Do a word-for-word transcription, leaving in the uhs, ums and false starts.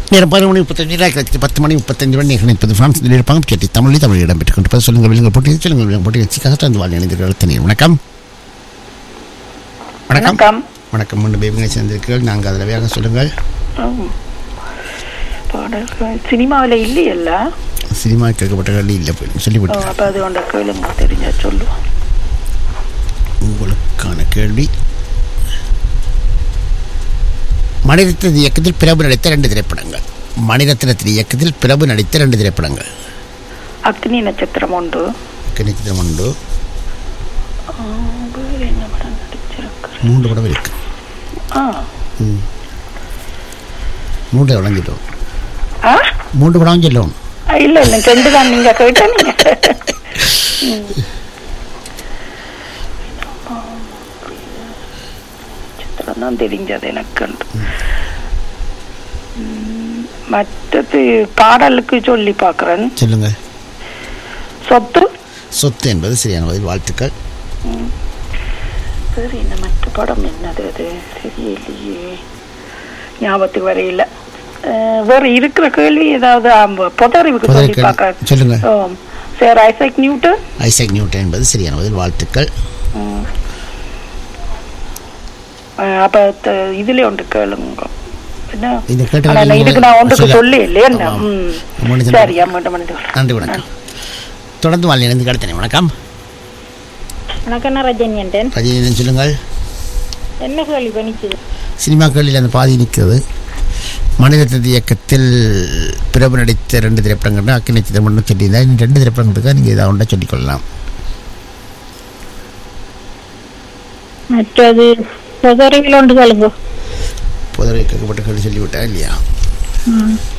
நேரம் பதினொன்று மணி முப்பத்தஞ்சு ஆயிரத்தி பத்து மணி முப்பத்தஞ்சு மணி இணைப்பது பிரான்ஸ் இருப்பாங்க கேட்டி தமிழில் தமிழ் இடம்பெற்றுக் கொண்டிருப்பது. சொல்லுங்கள் விலங்கு போட்டி சொல்லுங்கள் விலங்கு போட்டி வச்சுக்காக தந்து வாழ் இணைந்த எழுத்தனீர். வணக்கம் வணக்கம் வணக்கம். மூன்று பேபிங்க சேர்ந்திருக்கிறீர்கள். நாங்கள் அதில் வேக சொல்லுங்கள். சினிமாவில் இல்லையல்ல, சினிமா கேட்கப்பட்ட கேள்வி இல்லை சொல்லிவிட்டு அப்போ அது கொண்ட கேளுங்க தெரிஞ்சா சொல்லுவோம். உங்களுக்கான கேள்வி, மணிரத்ன இயக்கத்தில் பிரபு நடித்த ரெண்டு திரைப்படங்கள். மணிரத்னத்தின் இயக்கத்தில் பிரபு நடித்த ரெண்டு திரைப்படங்கள். அக்னி நட்சத்திரம் ஒன்று. அக்னி நட்சத்திரம் ஒன்று. என்ன படம் நடிச்சிருக்கு? மூன்று படம் இருக்கு. மூன்று விளைஞ்சிட்டோம். மூன்று படம் சொல்லுவோம். இல்லை இல்லை ரெண்டு தான் நீங்க கேட்ட நீங்க தான் தெரிஞ்சது எனக்கு. மற்றது பாடலுக்கு சொல்லி பார்க்குறேன். சொல்லுங்க. சொத்து. சொத்து என்பது சரியான பதில். வாழ்த்துக்கள். சரி, இந்த மற்ற படம் என்னது அது தெரியலையே, ஞாபகத்துக்கு வரையில. வேற இருக்கிற கேள்வி ஏதாவது பொதறிவுக்கு சொல்லி பார்க்குறேன். சொல்லுங்க. Sir Isaac Newton. Isaac Newton என்பது சரியான பதில். வாழ்த்துக்கள். அப்ப இதுல ஒன்று கேளுங்க. இதுக்கு நான் ஒன்றுக்கு சொல்லி இல்லையா. சரி, நன்றி, வணக்கம். தொடர்ந்து வாழ் இணைந்து கடத்தனே. வணக்கம் வணக்கம். ரஜினியன். ரஜினியன் சொல்லுங்கள். என்ன கேள்வி பண்ணிச்சு? சினிமா கேள்வியில் அந்த பாதி நிற்கிறது. மணிரத்ன இயக்கத்தில் பிரபு நடித்த ரெண்டு திரைப்படங்கள் அக்கினி நட்சத்திரம் சொல்லியிருந்தா இன்னும் ரெண்டு திரைப்படங்களுக்காக நீங்கள் ஏதாவது ஒன்றை சொல்லிக்கொள்ளலாம். மற்றது பொதறிவில் ஒன்று சொல்லுங்க. பொதறி கேட்கப்பட்ட கேள்வி சொல்லிவிட்டா இல்லையா?